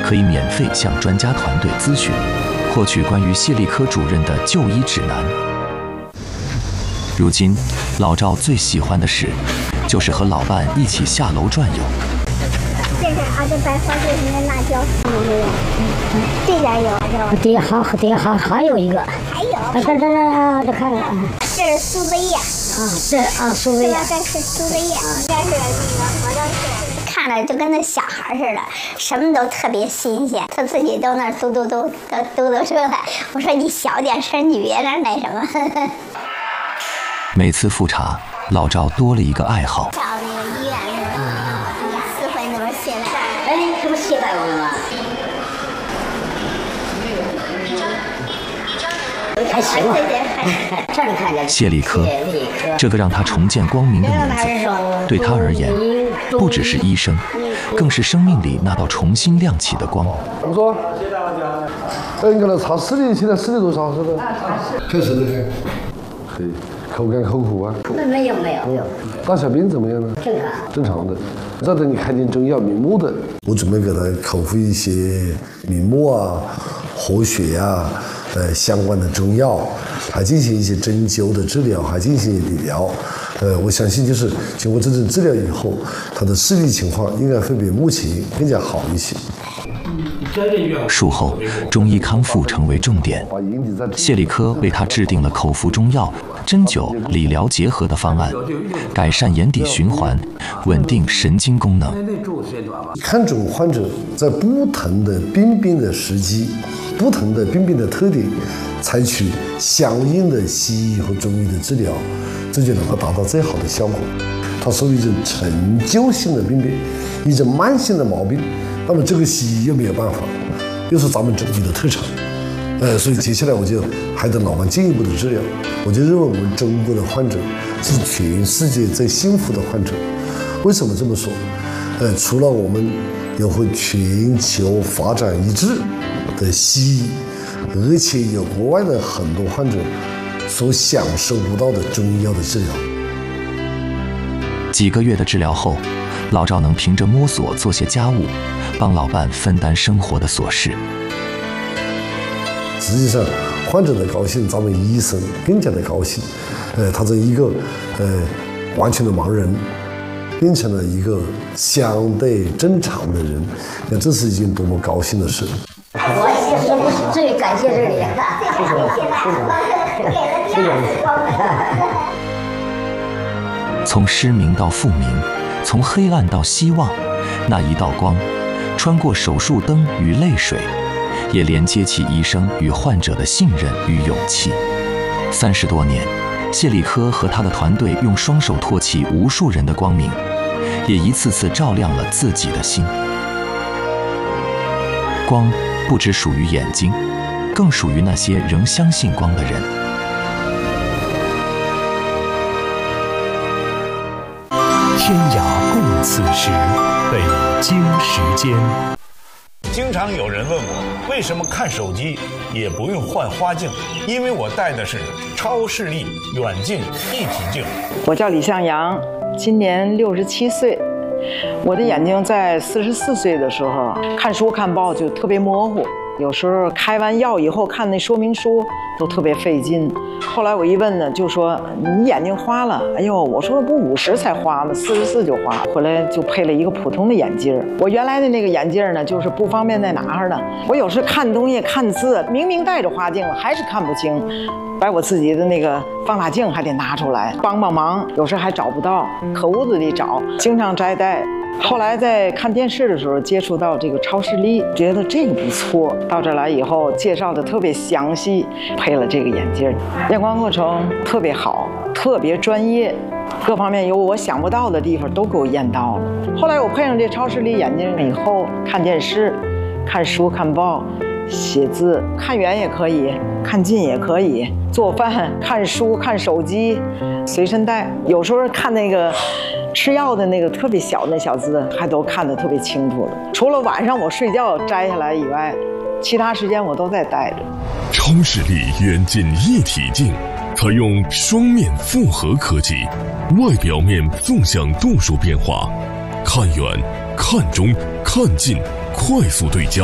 可以免费向专家团队咨询，获取关于谢利科主任的就医指南。如今，老赵最喜欢的事，就是和老伴一起下楼转悠。 这是这白花就是那辣椒，这点有对，还有一个， 还有， 这看看， 这是苏子叶苏子叶， 这是苏子叶，这是那个磨刀石，看着就跟那小孩似的，什么都特别新鲜，他自己都那嘟嘟出来。我说你小点声，你别那什么。 每次复查，老赵多了一个爱好。 找那个医院4回那边卸载， 哎，这不卸载了吗？还行吧，这儿你看见谢利科，这个让他重见光明的名字，对他而言，不只是医生，更是生命里那道重新亮起的光。 我说，你看那查视力，现在视力多少？是的，很是的，可以。口干口苦啊？ 没有。 大小便怎么样呢？正常的。再等你开点中药明目的，我准备给他口服一些明目啊、活血啊相关的中药，还进行一些针灸的治疗，还进行理疗。我相信就是经过真正治疗以后，他的视力情况应该会比目前更加好一些。 术后，中医康复成为重点。谢利科为他制定了口服中药、针灸、理疗结合的方案，改善眼底循环，稳定神经功能。 看准患者在不同的病变的时机、不同的病变的特点，采取相应的西医和中医的治疗，这就能够达到最好的效果。它属于一种陈旧性的病变，一种慢性的毛病。那么这个西医又没有办法，又是咱们中医的特长，所以接下来我就还得老伴进一步的治疗。我就认为我们中国的患者是全世界最幸福的患者。为什么这么说？除了我们有会全球发展一致的西医，而且有国外的很多患者所享受不到的中医药的治疗。 几个月的治疗后，老赵能凭着摸索做些家务，帮老伴分担生活的琐事。 实际上，患者的高兴，咱们医生更加的高兴。他从一个完全的盲人，变成了一个相对正常的人，那这是一件多么高兴的事！ 我最感谢这里，谢谢。 从失明到复明，从黑暗到希望，那一道光，穿过手术灯与泪水，也连接起医生与患者的信任与勇气。30多年，谢利科和他的团队用双手托起无数人的光明，也一次次照亮了自己的心。光不只属于眼睛，更属于那些仍相信光的人。 天涯共此时，北京时间。 经常有人问我，为什么看手机也不用换花镜？因为我戴的是超视力远近一体镜。 我叫李向阳，今年67岁。我的眼睛在44岁的时候看书看报就特别模糊，有时候开完药以后看那说明书都特别费劲。后来我一问呢，就说你眼睛花了。哎呦，我说不50才花吗？44就花。回来就配了一个普通的眼镜。我原来的那个眼镜呢，就是不方便再拿着呢。我有时看东西看字，明明戴着花镜了，还是看不清。把我自己的那个放大镜还得拿出来帮忙，有时还找不到，可屋子里找，经常摘戴。后来在看电视的时候接触到这个超视力，觉得这个不错。到这来以后介绍的特别详细，配了这个眼镜，验光过程特别好，特别专业，各方面有我想不到的地方都给我验到了。后来我配上这超视力眼镜以后，看电视、看书、看报、写字，看远也可以，看近也可以，做饭、看书、看手机，随身带。有时候看那个吃药的那个特别小的小字，还都看得特别清楚了。除了晚上我睡觉摘下来以外，其他时间我都在戴着。 超视力远近一体镜采用双面复合科技，外表面纵向度数变化，看远、看中、看近，快速对焦。